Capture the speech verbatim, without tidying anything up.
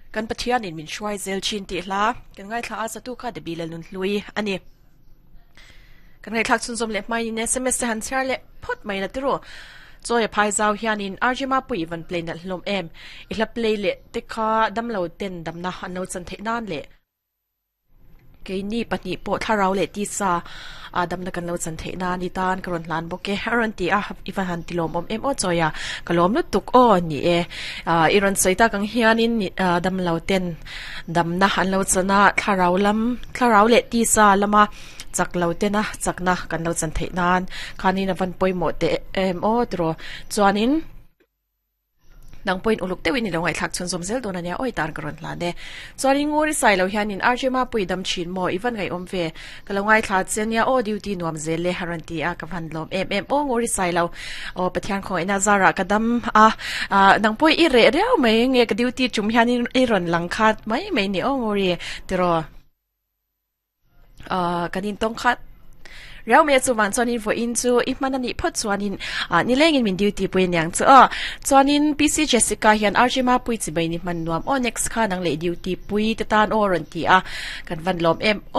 กันปะเทียนอินมินช่วยเซลชินติละกันง่ายทลาสตุค่ะเดบิเลนุนลุยอันนี้กันง่ายทักซุนสมเล็บไม่เนสเมสฮันเซอร์เล็บพดไม่ละติโรจอยพายเจ้าเฮียนินอาร์จิมาปุยวันเพลนนัดลมเอ็มอีละเพลย์เละติค่ะดำเหลาเต็นดำนะอันนู้นสันเทนานเละเกนี่ปนิโปถ้าเราเละที่ซาอาดำนักันเราสันเทนานิตานกรอนลานโบเกฮารันตีอาอีฟันฮันติลมอมเอ็มโอจอยากลมลุตุกโอนี่เออีรันไซตากังเฮียนินดำเราเต็นดำนะอันเราชนะถ้าเราลำถ้าเราเละที่ซาละมาจากเราเต็นนะจากนะกันเราสันเทนานคานี้นวันปอยหมดเอ็มโอตรอจวนินดังพอยน์อุลุกเตวินนี่เราไงทักชนสมเซลตัวนั้นเนี่ยโอ้ยตานกรอนลาเดจอริงูริใส่เราเฮียนินอาร์เจมาปุยดำชินโมอีวันไงอมเฟก็เราไงทักเซนเนี่ยโอ้ดิวตีนวมเซเลฮารันตีอากับพันลมเอ็มเอ็มโอ้งูริใส่เราโอ้ประธานของอินาซาระก็ดำอ่ะอ่าดังพอยอีเร่เดียวไม่เงี้ยก็ดิวตีจุ่มเฮียนินอีรอนหลังคาดไม่ไม่เนี่ยโอ้งูริเตรออ่ากันนินต้องคัดเราเมื่อสุวรรณส่วนนี้ฝอินจูอีมันนี่พอดส่วนนี้อ่านี่เล่งมินดิวตีเป็นอย่างเจ้าส่วนนี้พีซีเจสสิก้าเฮียนอาร์จิมาปุยจีบนี่มันนวมโอ้ next ค่ะนังเล่ดิวตีปุยตะตานโอรันตีอ่ะกันวันลมเอ็ม